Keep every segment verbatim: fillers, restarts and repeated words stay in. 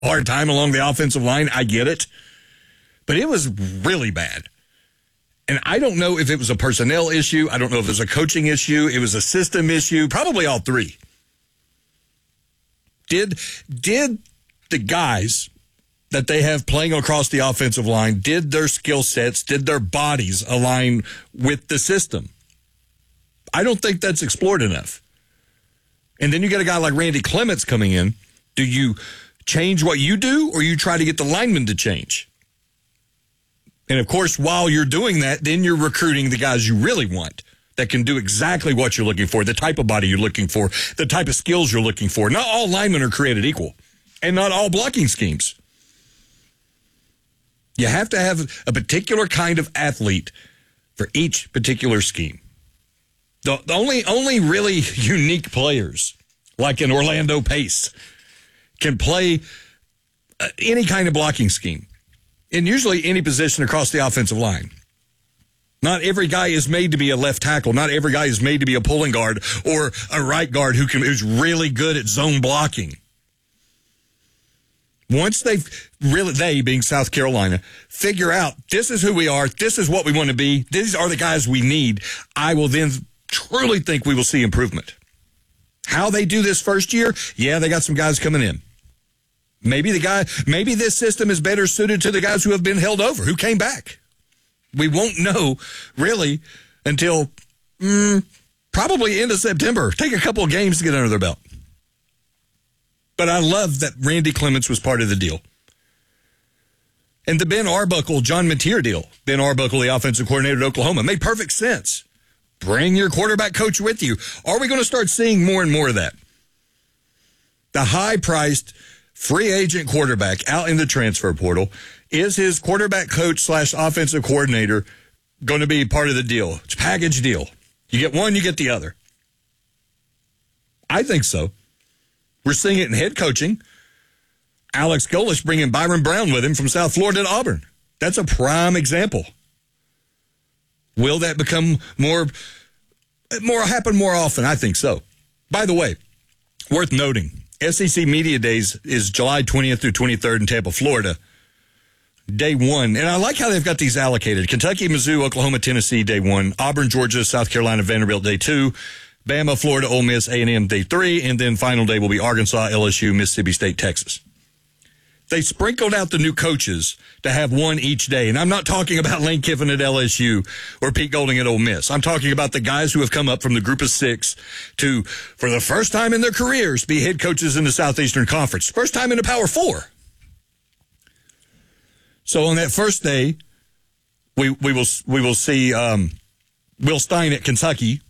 hard time along the offensive line. I get it. But it was really bad. And I don't know if it was a personnel issue. I don't know if it was a coaching issue. It was a system issue. Probably all three. Did, did the guys that they have playing across the offensive line, did their skill sets, did their bodies align with the system? I don't think that's explored enough. And then you get a guy like Randy Clements coming in. Do you change what you do, or you try to get the linemen to change? And, of course, while you're doing that, then you're recruiting the guys you really want that can do exactly what you're looking for, the type of body you're looking for, the type of skills you're looking for. Not all linemen are created equal, and not all blocking schemes. You have to have a particular kind of athlete for each particular scheme. The, the only, only really unique players, like an Orlando Pace, can play uh, any kind of blocking scheme. In usually any position across the offensive line. Not every guy is made to be a left tackle. Not every guy is made to be a pulling guard or a right guard who can who's really good at zone blocking. Once they've really, they being South Carolina, figure out this is who we are, this is what we want to be, these are the guys we need, I will then truly think we will see improvement. How they do this first year, yeah, they got some guys coming in. Maybe the guy, maybe this system is better suited to the guys who have been held over, who came back. We won't know, really, until mm, probably end of September. Take a couple of games to get under their belt. But I love that Randy Clements was part of the deal. And the Ben Arbuckle, John Mateer deal. Ben Arbuckle, the offensive coordinator at Oklahoma, made perfect sense. Bring your quarterback coach with you. Are we going to start seeing more and more of that? The high-priced free agent quarterback out in the transfer portal, is his quarterback coach slash offensive coordinator going to be part of the deal? It's a package deal. You get one, you get the other. I think so. We're seeing it in head coaching. Alex Golesh bringing Byron Brown with him from South Florida to Auburn. That's a prime example. Will that become more, more happen more often? I think so. By the way, worth noting, S E C Media Days is July twentieth through twenty-third in Tampa, Florida. Day one. And I like how they've got these allocated. Kentucky, Mizzou, Oklahoma, Tennessee, day one. Auburn, Georgia, South Carolina, Vanderbilt, day two. Bama, Florida, Ole Miss, A and M, day three. And then final day will be Arkansas, L S U, Mississippi State, Texas. They sprinkled out the new coaches to have one each day. And I'm not talking about Lane Kiffin at L S U or Pete Golding at Ole Miss. I'm talking about the guys who have come up from the group of six to, for the first time in their careers, be head coaches in the Southeastern Conference. First time in the Power Four. So on that first day, we we will we will see um, Will Stein at Kentucky,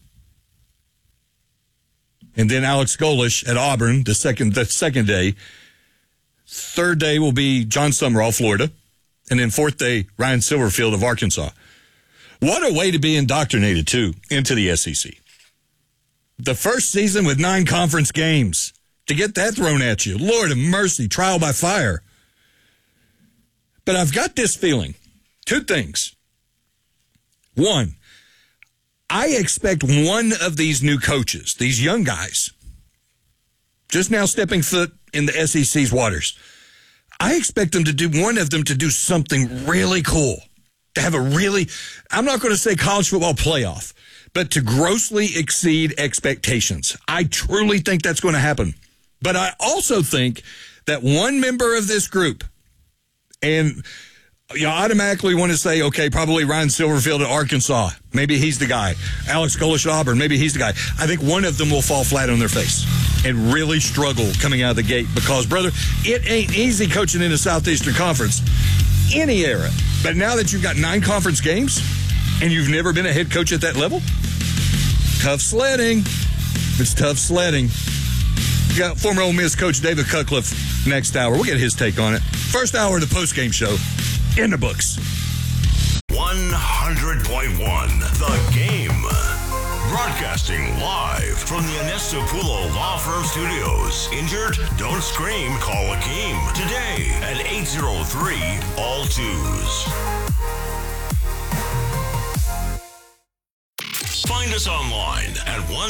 and then Alex Golesh at Auburn. The second the second day. Third day will be John Summerall, Florida. And then fourth day, Ryan Silverfield of Arkansas. What a way to be indoctrinated, too, into the S E C. The first season with nine conference games. To get that thrown at you. Lord have mercy, trial by fire. But I've got this feeling. Two things. One, I expect one of these new coaches, these young guys, just now stepping foot in the S E C's waters, I expect them to do, one of them to do something really cool. To have a really, I'm not going to say college football playoff, but to grossly exceed expectations. I truly think that's going to happen. But I also think that one member of this group, and you automatically want to say, okay, probably Ryan Silverfield at Arkansas. Maybe he's the guy. Alex Golesh at Auburn. Maybe he's the guy. I think one of them will fall flat on their face and really struggle coming out of the gate because, brother, it ain't easy coaching in the Southeastern Conference any era. But now that you've got nine conference games and you've never been a head coach at that level, tough sledding. It's tough sledding. You got former Ole Miss coach David Cutcliffe next hour. We'll get his take on it. First hour of the postgame show in the books. one hundred point one The Game. Broadcasting live from the Anestapulo Law Firm Studios. Injured? Don't scream. Call Akeem today at eight oh three all twos. Find us online at one